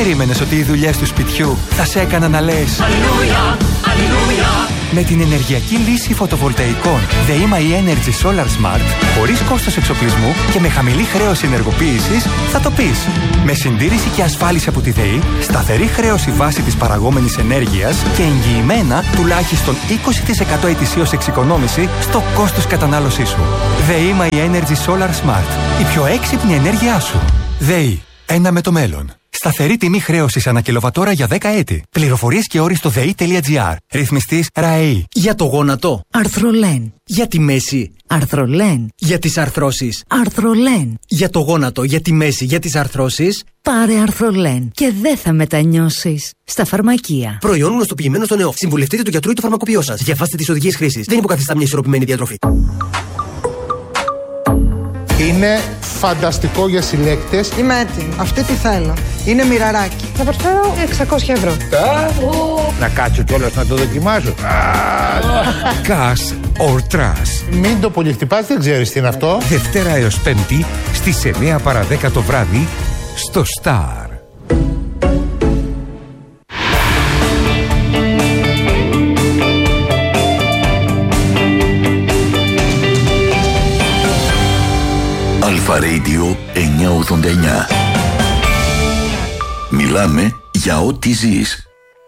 περίμενες ότι οι δουλειές του σπιτιού θα σε έκαναν να λες Αλληλούια, αλληλούια? Με την ενεργειακή λύση φωτοβολταϊκών ΔΕΗ Energy Solar Smart, χωρίς κόστος εξοπλισμού και με χαμηλή χρέωση ενεργοποίησης, θα το πεις. Με συντήρηση και ασφάλιση από τη ΔΕΗ, σταθερή χρέωση βάση της παραγόμενης ενέργειας και εγγυημένα τουλάχιστον 20% ετησίως εξοικονόμηση στο κόστος κατανάλωσής σου. ΔΕΗ Energy Solar Smart. Η πιο έξυπνη ενέργειά σου. ΔΕΗ. Ένα με το μέλλον. Σταθερή τιμή χρέωσης ανά κιλοβατόρα για 10 έτη. Πληροφορίες και όροι στο ΔΕΗ.gr. Ρυθμιστής ΡΑΕΗ. Για το γόνατο, Αρθρολέν. Για τη μέση, Αρθρολέν. Για τις αρθρώσεις, Αρθρολέν. Για το γόνατο, για τη μέση, για τις αρθρώσεις, πάρε Αρθρολέν και δεν θα μετανιώσεις. Στα φαρμακεία. Προϊόν γνωστοποιημένο στον ΕΟΦ. Συμβουλευτείτε του γιατρού ή του φαρμακοποιό σας. Διαβάστε τις οδηγίες χρήσης. Δεν υποκαθιστά μια ισορροπημένη διατροφή. Είναι φανταστικό για συλλέκτες. Είμαι έτοιμη. Αυτή τι θέλω. Είναι μοιραράκι. Θα προσφέρω 600 ευρώ. Να κάτσω κιόλας να το δοκιμάσω. Cash or Trash. Μην το πολυχτυπάς, δεν ξέρεις τι είναι αυτό. Δευτέρα έως Πέμπτη στις 9 παρά 10 το βράδυ στο Star. Αλφα Radio 989. Μιλάμε για ό,τι ζεις.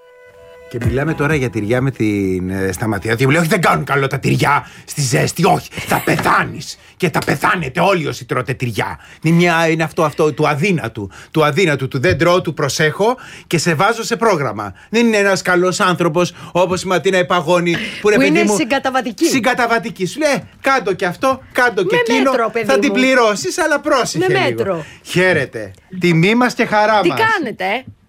Και μιλάμε τώρα για τυριά με την Σταματία. Και μου λέει: όχι, δεν κάνουν καλό τα τυριά στη ζέστη. Όχι, θα πεθάνεις. Και θα πεθάνετε όλοι όσοι τρώτε τυριά. Είναι αυτό του αδύνατου. Του αδύνατου, του δεν τρώω, του προσέχω και σε βάζω σε πρόγραμμα. Δεν είναι ένας καλός άνθρωπος όπως η Ματίνα Επαγώνη που είναι συγκαταβατική. Συγκαταβατική. Σου λέει: κάντο και αυτό, κάντο και εκείνο. Θα την πληρώσεις, αλλά πρόσεχε λίγο. Μέτρο. Χαίρετε. Τιμή μας και χαρά μας. Τι κάνετε,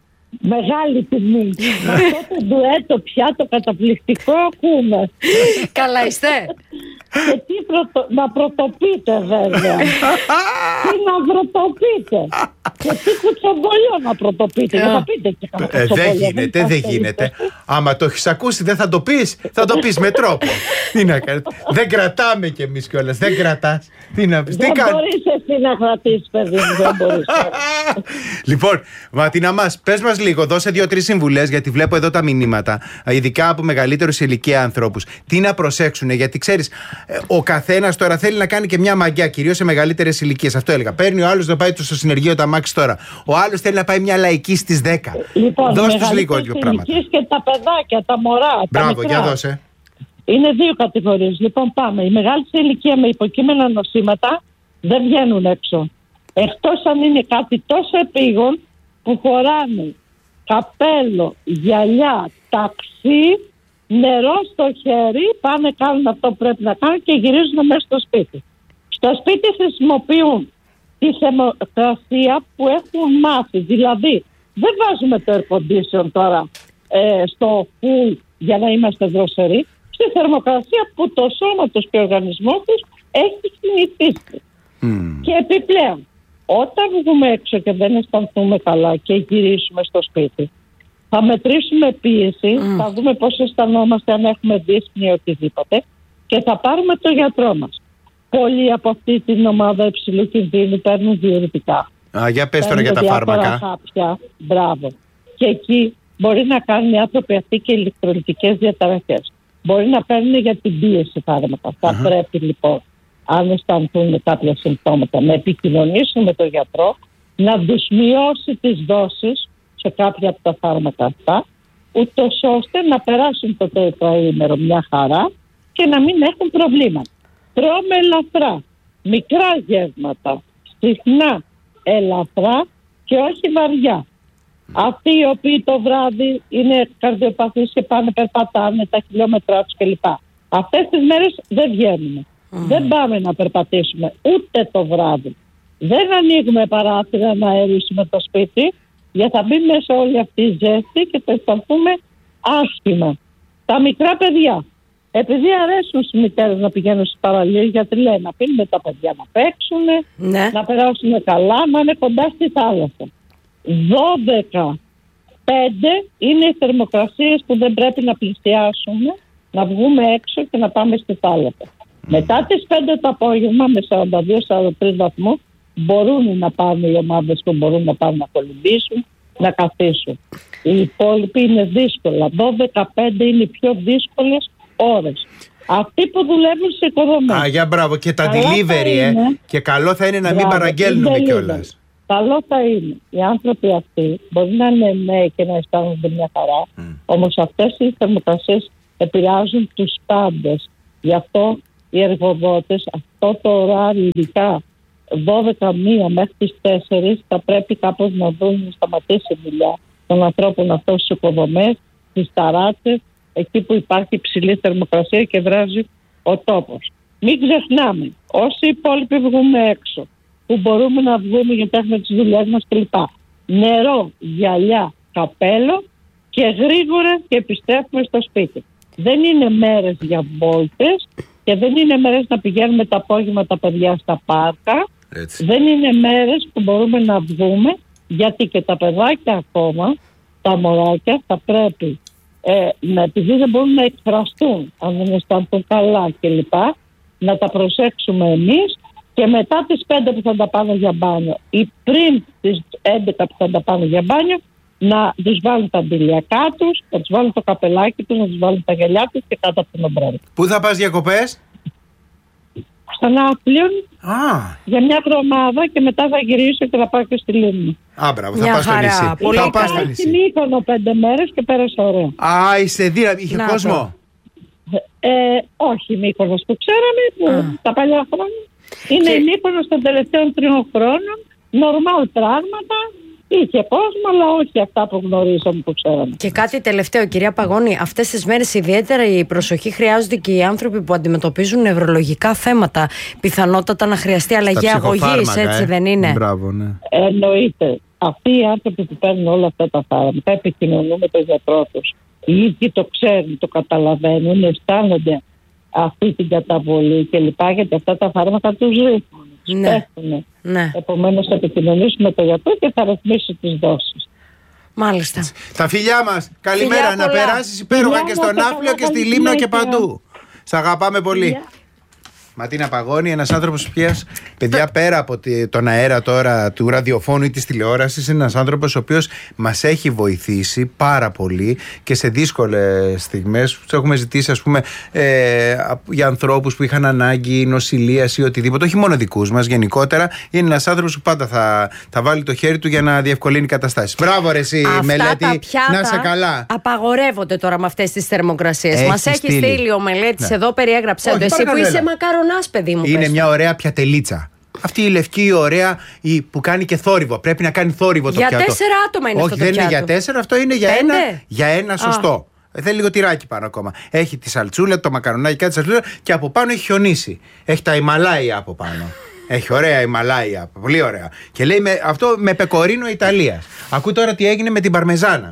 Μεγάλη τιμή. Αυτό το ντουέτο πια το καταπληκτικό ακούμε. Καλά είστε. Και τι να πρωτοπείτε βέβαια. Τι να πρωτοπείτε. Και τι κουτσομπολιό να πρωτοπείτε. Θα πείτε και κανένα κουτσομπολιό. Δεν γίνεται. Άμα το έχεις ακούσει δεν θα το πεις. Θα το πεις με τρόπο. Τι να κάνεις. Δεν κρατάμε κι εμείς κιόλας. Δεν κρατάς. Τι να πεις. Δεν μπορείς εσύ να κρατήσεις, παιδί μου. Δεν μπορείς. Λοιπόν, Ματίνα μας, πες μας λίγο, δώσε 2-3 συμβουλές, γιατί βλέπω εδώ τα μηνύματα, ειδικά από μεγαλύτερους σε ηλικία ανθρώπους. Τι να προσέξουν, γιατί ξέρεις, ο καθένας τώρα θέλει να κάνει και μια μαγιά, κυρίως σε μεγαλύτερες ηλικίες. Αυτό έλεγα. Παίρνει ο άλλος να πάει στο συνεργείο τα αμάξι τώρα. Ο άλλος θέλει να πάει μια λαϊκή στις 10. Λοιπόν, δώσε τους λίγο πράγματα. Και τα παιδάκια, τα μωρά. Μπράβο, για δώσε. Είναι δύο κατηγορίες. Λοιπόν, πάμε. Οι μεγάλοι σε ηλικία με υποκείμενα νοσήματα δεν βγαίνουν έξω. Εκτός αν είναι κάτι τόσο επίγον που χωράνε καπέλο, γυαλιά, ταξί, νερό στο χέρι, πάνε κάνουν αυτό που πρέπει να κάνουν και γυρίζουν μέσα στο σπίτι. Στο σπίτι χρησιμοποιούν τη θερμοκρασία που έχουν μάθει. Δηλαδή δεν βάζουμε το air condition τώρα στο full για να είμαστε δροσεροί, στη θερμοκρασία που το σώμα τους και ο οργανισμός τους έχει συνηθίσει. Και επιπλέον, όταν βγούμε έξω και δεν αισθανθούμε καλά και γυρίσουμε στο σπίτι, θα μετρήσουμε πίεση, θα δούμε πώς αισθανόμαστε, αν έχουμε δύσπνοια ή οτιδήποτε, και θα πάρουμε το γιατρό μας. Πολλοί από αυτή την ομάδα υψηλού κινδύνου παίρνουν διουρητικά. Για πες τώρα για τα φάρμακα. Χάπια, μπράβο. Και εκεί μπορεί να κάνουν οι άνθρωποι αυτοί και ηλεκτρολιτικές διαταραχές. Μπορεί να παίρνουν για την πίεση φάρμακα. Θα πρέπει λοιπόν, αν αισθανθούν κάποια συμπτώματα, να επικοινωνήσουν με τον γιατρό, να τους μειώσει τις δόσεις σε κάποια από τα φάρμακα αυτά, ούτως ώστε να περάσουν το τετραήμερο μια χαρά και να μην έχουν προβλήματα. Τρώμε ελαφρά, μικρά γεύματα, συχνά ελαφρά και όχι βαριά. Αυτοί οι οποίοι το βράδυ είναι καρδιοπαθείς και πάνε περπατάνε τα χιλιόμετρά τους κλπ. Αυτές τις μέρες δεν βγαίνουμε. Δεν πάμε να περπατήσουμε ούτε το βράδυ. Δεν ανοίγουμε παράθυρα να αερίσουμε το σπίτι, γιατί θα μπει μέσα όλη αυτή η ζέστη και θα αισθανθούμε άσχημα. Τα μικρά παιδιά, επειδή αρέσουν στις μητέρες να πηγαίνουν στις παραλίες, γιατί λένε να πίνουμε τα παιδιά να παίξουν, να περάσουν καλά, να είναι κοντά στη θάλασσα. 12-5 είναι οι θερμοκρασίες που δεν πρέπει να πλησιάσουμε, να βγούμε έξω και να πάμε στη θάλασσα. Μετά τις 5 το απόγευμα με 42-43 βαθμούς μπορούν να πάνε οι ομάδες που μπορούν να πάνε να κολυμπήσουν να καθίσουν. Οι υπόλοιποι είναι δύσκολα. 12-15 είναι οι πιο δύσκολες ώρες. Αυτοί που δουλεύουν σε οικοδομές. Για μπράβο. Και τα delivery, και καλό θα είναι να μην παραγγέλνουμε κιόλας. Καλό θα είναι οι άνθρωποι αυτοί μπορεί να είναι νέοι και να αισθάνονται μια χαρά, όμως αυτές οι θερμοκρασίες επηρεάζουν τους πάντες. Γι' αυτό οι εργοδότες αυτό το ωράριο, ειδικά 12-1 μέχρι τις 4, θα πρέπει κάπως να δουν να σταματήσει η δουλειά των ανθρώπων αυτών στις οικοδομές, στις ταράτσες, εκεί που υπάρχει υψηλή θερμοκρασία και βράζει ο τόπος. Μην ξεχνάμε, όσοι υπόλοιποι βγούμε έξω, που μπορούμε να βγούμε γιατί έχουμε τις δουλειές μας κλπ. Νερό, γυαλιά, καπέλο και γρήγορα και επιστρέφουμε στο σπίτι. Δεν είναι μέρες για βόλτες και δεν είναι μέρες να πηγαίνουμε τα απόγευμα τα παιδιά στα πάρκα. Έτσι. Δεν είναι μέρες που μπορούμε να βγούμε γιατί και τα παιδάκια ακόμα, τα μωράκια θα πρέπει επειδή δεν μπορούν να εκφραστούν αν δεν αισθάνθουν καλά κλπ. Να τα προσέξουμε εμείς. Και μετά τις 5 που θα τα πάνε για μπάνιο ή πριν τις 11 που θα τα πάνε για μπάνιο να τους βάλουν τα αντιλιακά τους, να τους βάλουν το καπελάκι τους, να τους βάλουν τα γυαλιά τους και κάτω από την ομπρέλα. Πού θα πας διακοπές? Στον Άπλιο για μια εβδομάδα και μετά θα γυρίσω και θα πάω και στη Λίμνο. Μπράβο, θα πας στο νησί. Θα πάω στη Μύκονο 5 μέρες και πέρασα ωραία. Είσαι δύναμη, είχε κόσμο? Όχι, Μύκονος που ξέραμε, τα παλιά χρόνια. Είναι η Μύκονος των τελευταίων 3 χρόνων, νορμάλ πράγματα, είχε κόσμο, αλλά όχι αυτά που γνωρίζαμε, που ξέραμε. Και κάτι τελευταίο, κυρία Παγώνη, αυτές τις μέρες ιδιαίτερα η προσοχή χρειάζονται και οι άνθρωποι που αντιμετωπίζουν νευρολογικά θέματα. Πιθανότατα να χρειαστεί αλλαγή αγωγής, έτσι δεν είναι? Μπράβο, ναι. Εννοείται. Αυτοί οι άνθρωποι που παίρνουν όλα αυτά τα φάρμακα επικοινωνούν με τον γιατρό τους. Οι ίδιοι το ξέρουν, το καταλαβαίνουν, αισθάνονται αυτή την καταβολή κλπ. Γιατί αυτά τα φάρμακα τους ρίχνουν, πέφτουν. Ναι. Επομένως θα επικοινωνήσουμε με τον γιατρό και θα ρυθμίσει τις δόσεις. Μάλιστα. Τα φιλιά μας. Καλημέρα. Να περάσεις υπέροχα και στον Ναύπλιο και στη Λίμνο και παντού. Σ' αγαπάμε πολύ. Ματίνα Παγώνη, ένας άνθρωπος πια, παιδιά, πέρα από τον αέρα τώρα του ραδιοφώνου ή της τηλεόρασης, είναι ένας άνθρωπος ο οποίος μας έχει βοηθήσει πάρα πολύ και σε δύσκολες στιγμές. Τους έχουμε ζητήσει, ας πούμε, για ανθρώπους που είχαν ανάγκη νοσηλείας ή οτιδήποτε, όχι μόνο δικούς μας, γενικότερα. Είναι ένας άνθρωπος που πάντα θα βάλει το χέρι του για να διευκολύνει καταστάσεις. Μπράβο, ρε εσύ, Μελέτη, να είσαι καλά. Απαγορεύονται τώρα με αυτές τις θερμοκρασίες. Μας έχει στείλει ο Μελέτης εδώ, περιέγραψε το. Εσύ που είσαι μακαρονάς, παιδί μου. Είναι μια ωραία πιατελίτσα. Αυτή η λευκή, η ωραία, που κάνει και θόρυβο. Πρέπει να κάνει θόρυβο το πιάτο. Για 4 άτομα είναι αυτό το πιάτο. Όχι, δεν είναι για 4, αυτό είναι για ένα σωστό. Θέλει λίγο τυράκι πάνω ακόμα. Έχει τη σαλτσούλα, το μακαρονάκι, κάτι σαλτσούλα και από πάνω έχει χιονίσει. Έχει τα Ιμαλάια από πάνω. Έχει ωραία Ιμαλάια, πολύ ωραία. Και λέει αυτό με πεκορίνο Ιταλίας. Ακού τώρα τι έγινε με την παρμεζάνα.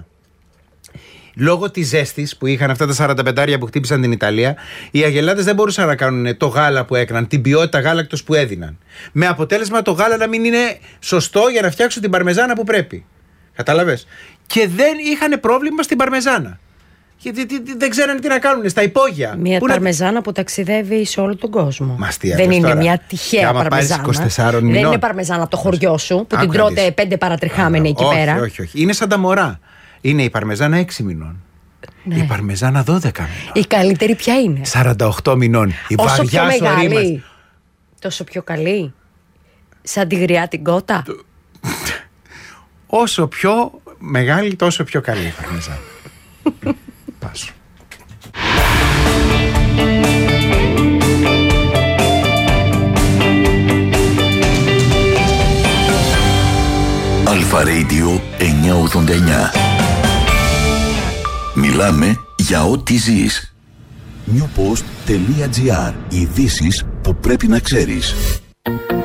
Λόγω της ζέστης που είχαν αυτά τα 45 που χτύπησαν την Ιταλία, οι αγελάδες δεν μπορούσαν να κάνουν το γάλα που έκαναν, την ποιότητα γάλακτος που έδιναν. Με αποτέλεσμα το γάλα να μην είναι σωστό για να φτιάξουν την παρμεζάνα που πρέπει. Κατάλαβες? Και δεν είχαν πρόβλημα στην παρμεζάνα. Γιατί δεν ξέρανε τι να κάνουν στα υπόγεια. Μια παρμεζάνα που ταξιδεύει σε όλο τον κόσμο. Δεν είναι μια τυχαία παρμεζάνα. Δεν είναι παρμεζάνα από το χωριό σου που την τρώτε 5 παρατριχάμενοι εκεί πέρα. Όχι. Είναι σαν τα μωρά. Είναι η παρμεζάνα 6 μηνών. Η παρμεζάνα 12 μηνών. Η καλύτερη ποια είναι? 48 μηνών. Η όσο βαριά πιο σωρή μας. Τόσο πιο καλή. Σαν τη γριά την κότα. Όσο πιο μεγάλη, τόσο πιο καλή η παρμεζάνα. Πάσου. Αλφα Radio 989. Μιλάμε για ό,τι ζεις. Newpost.gr. Ειδήσεις που πρέπει να ξέρεις.